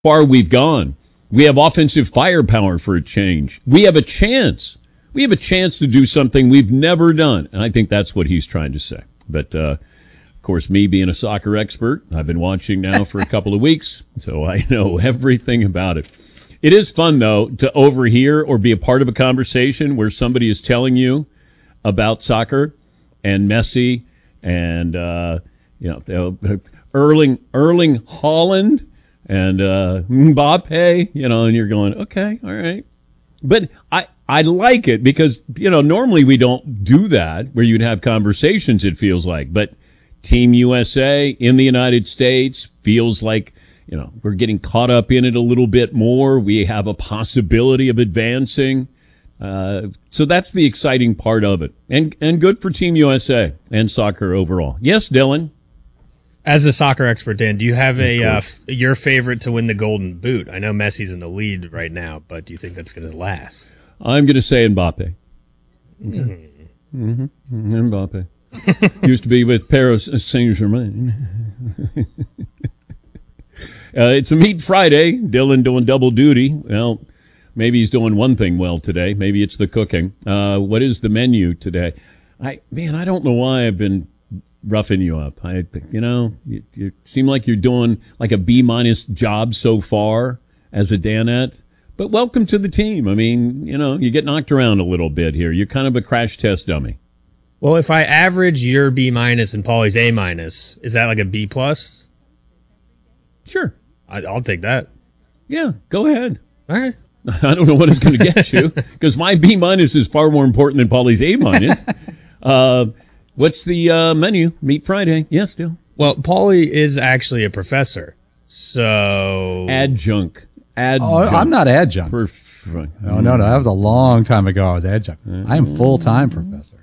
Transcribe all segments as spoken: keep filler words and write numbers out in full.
far we've gone. We have offensive firepower for a change. We have a chance. We have a chance to do something we've never done. And I think that's what he's trying to say. But, uh, of course, me being a soccer expert, I've been watching now for a couple of weeks, so I know everything about it. It is fun, though, to overhear or be a part of a conversation where somebody is telling you about soccer and Messi and, uh, you know, Erling, Erling Haaland and uh, Mbappe, you know, and you're going, okay, all right. But I, I like it because, you know, normally we don't do that where you'd have conversations, it feels like. But Team U S A in the United States feels like, you know, we're getting caught up in it a little bit more. We have a possibility of advancing. Uh, so that's the exciting part of it. And, and good for Team U S A and soccer overall. Yes, Dylan? As a soccer expert, Dan, do you have a uh, f- your favorite to win the Golden Boot? I know Messi's in the lead right now, but do you think that's going to last? I'm going to say Mbappe. Okay. Mm-hmm. Mm-hmm. Mbappe. Used to be with Paris Saint-Germain. uh, it's a Meat Friday. Dylan doing double duty. Well, maybe he's doing one thing well today. Maybe it's the cooking. Uh, what is the menu today? I man, I don't know why I've been roughing you up. I, you know, you, you seem like you're doing like a B minus job so far as a Danette. But welcome to the team. I mean, you know, you get knocked around a little bit here. You're kind of a crash test dummy. Well, if I average your B minus and Paulie's A minus, is that like a B plus? Sure. I, I'll take that. Yeah, go ahead. All right. I don't know what it's going to get you because my B minus is far more important than Paulie's A minus. uh, what's the uh, menu? Meat Friday. Yes, Dylan. Well, Paulie is actually a professor, so adjunct. Adjunct. Oh, I'm not adjunct. Perf- no, no, no. That was a long time ago. I was adjunct. I am full time professor.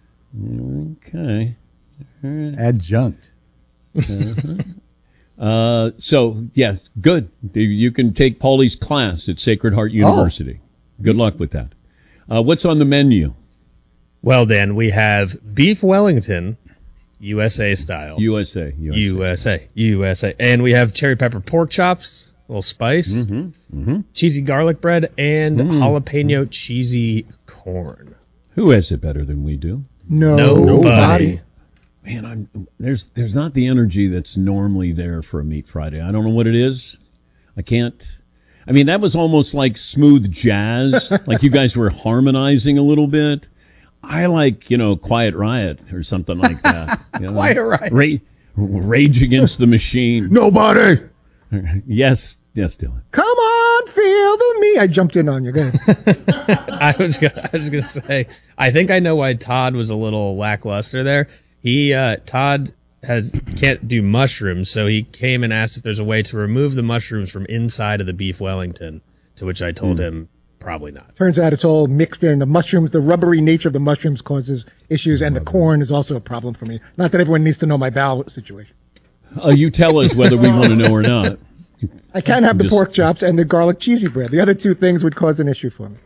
Okay. Adjunct. Uh-huh. Uh, so, yes, good. You can take Paulie's class at Sacred Heart University. Oh. Good luck with that. Uh, what's on the menu? Well, Dan, we have beef Wellington, U S A style. U S A. U S A. U S A. U S A. And we have cherry pepper pork chops, a little spice, mm-hmm. Mm-hmm. cheesy garlic bread, and mm. jalapeno cheesy corn. Who has it better than we do? No. Nobody. Man, I'm, there's there's not the energy that's normally there for a Meat Friday. I don't know what it is. I can't. I mean, that was almost like smooth jazz, like you guys were harmonizing a little bit. I like, you know, Quiet Riot or something like that. You know, Quiet Riot. Ra- Rage Against the Machine. Nobody. Yes, yes, Dylan. Come on, feel the me. I jumped in on you. Go ahead. I was gonna, I was going to say, I think I know why Todd was a little lackluster there. He, uh, Todd has, can't do mushrooms, so he came and asked if there's a way to remove the mushrooms from inside of the beef Wellington, to which I told mm. him probably not. Turns out it's all mixed in. The mushrooms, the rubbery nature of the mushrooms causes issues, and the corn is also a problem for me. Not that everyone needs to know my bowel situation. Uh, you tell us whether we want to know or not. I can have the Just, pork chops and the garlic cheesy bread. The other two things would cause an issue for me.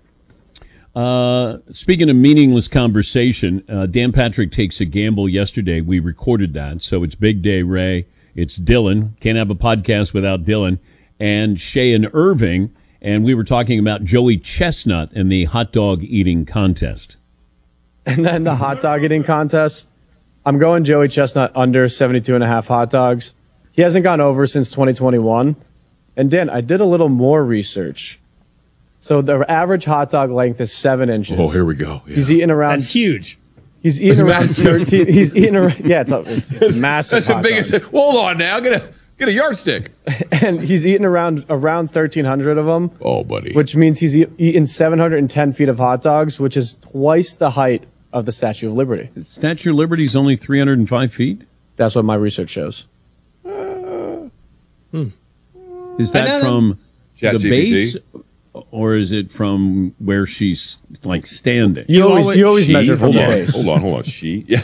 Uh, speaking of meaningless conversation, uh, Dan Patrick takes a gamble yesterday. We recorded that, so it's big day, Ray. It's Dylan. Can't have a podcast without Dylan. And Shay and Irving, and we were talking about Joey Chestnut and the hot dog eating contest. And then the hot dog eating contest, I'm going Joey Chestnut under seventy-two and a half hot dogs. He hasn't gone over since twenty twenty-one. And Dan, I did a little more research. So the average hot dog length is seven inches. Oh, here we go. Yeah. He's eating around. That's huge. He's eating around thirteen. He's eating around. Yeah, it's a, it's, it's a massive. That's the hot biggest. dog. Hold on now. Get a get a yardstick. And he's eating around around thirteen hundred of them. Oh, buddy. Which means he's e- eaten seven hundred ten feet of hot dogs, which is twice the height of the Statue of Liberty. The Statue of Liberty is only three hundred five feet. That's what my research shows. Uh, hmm. Is that from Chat the G P T? base, or is it from where she's like standing? You always you always she, measure from hold the on, base. Hold on, hold on. She, yeah.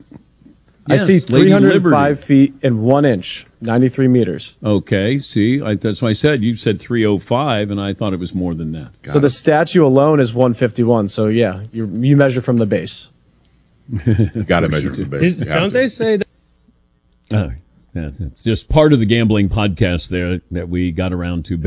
I Yes, see Lady three hundred five Liberty. feet and one inch, ninety-three meters. Okay, see, I, that's what I said. You said three oh five, and I thought it was more than that. Got so it. the statue alone is one fifty-one. So yeah, you you measure from the base. Got to measure from the base. Is, don't they say that? Uh, It's just part of the gambling podcast there that we got around to.